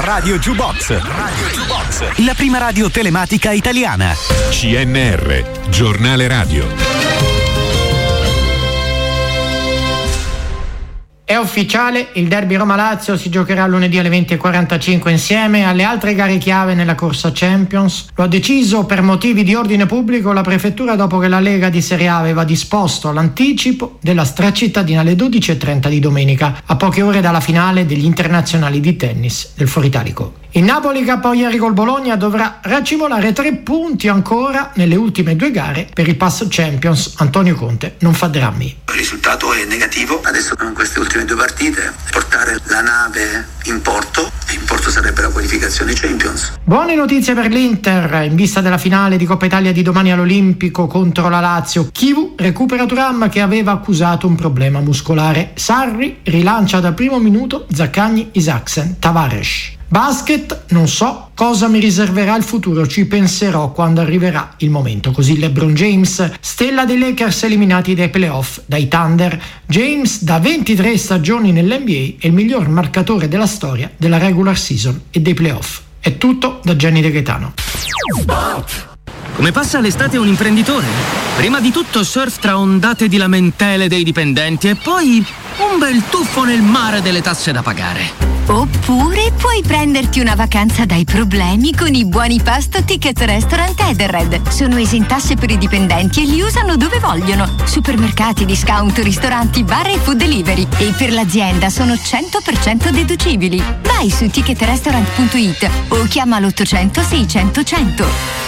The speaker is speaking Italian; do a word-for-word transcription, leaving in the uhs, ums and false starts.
Radio Jukebox. Radio Jukebox. La prima radio telematica italiana. C N R, giornale radio. È ufficiale, il derby Roma-Lazio si giocherà lunedì alle venti e quarantacinque insieme alle altre gare chiave nella corsa Champions. Lo ha deciso per motivi di ordine pubblico la prefettura dopo che la Lega di Serie A aveva disposto l'anticipo della stracittadina alle dodici e trenta di domenica, a poche ore dalla finale degli internazionali di tennis del Foro Italico. Il Napoli, che poi ieri col Bologna, dovrà racimolare tre punti ancora nelle ultime due gare per il pass Champions. Antonio Conte non fa drammi. Il risultato è negativo, adesso in queste ultime due partite portare la nave in porto, e in porto sarebbe la qualificazione Champions. Buone notizie per l'Inter, in vista della finale di Coppa Italia di domani all'Olimpico contro la Lazio. Chivu recupera Thuram, che aveva accusato un problema muscolare. Sarri rilancia dal primo minuto Zaccagni, Isaksen, Tavares. Basket, non so cosa mi riserverà il futuro, ci penserò quando arriverà il momento. Così LeBron James, stella dei Lakers eliminati dai playoff dai Thunder. James, da ventitré stagioni nell'N B A, è il miglior marcatore della storia della regular season e dei playoff. È tutto da Gianni De Gaetano. Come passa l'estate un imprenditore? Prima di tutto surf tra ondate di lamentele dei dipendenti e poi un bel tuffo nel mare delle tasse da pagare. Oppure puoi prenderti una vacanza dai problemi con i buoni pasto Ticket Restaurant Edenred. Sono esentasse per i dipendenti e li usano dove vogliono. Supermercati, discount, ristoranti, bar e food delivery. E per l'azienda sono cento per cento deducibili. Vai su ticket restaurant punto it o chiama l'ottocento seicento cento.